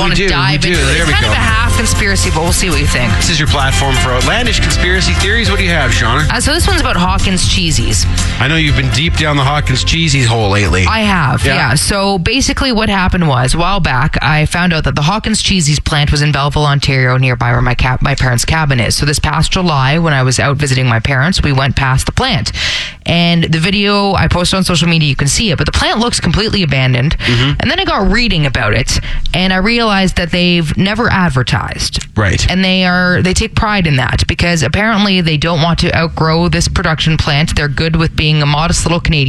want to dive into it. There It's we kind go. of a half conspiracy, but we'll see what you think. This is your platform for outlandish conspiracy theories. What do you have, Shauna? So this one's about Hawkins Cheesies. I know you've been deep down the Hawkins Cheesies hole lately. I have, yeah. So basically what happened was, a while back, I found out that the Hawkins Cheesies plant was in Belleville, Ontario, nearby where my parents' cabin is. So this past July, when I was out visiting my parents, we went past the plant. And the video I posted on social media, you can see it, but the plant looks completely abandoned. And then I got reading about it, and I realized that they've never advertised. Right. And they take pride in that, because apparently they don't want to outgrow this production plant. They're good with being a modest little Canadian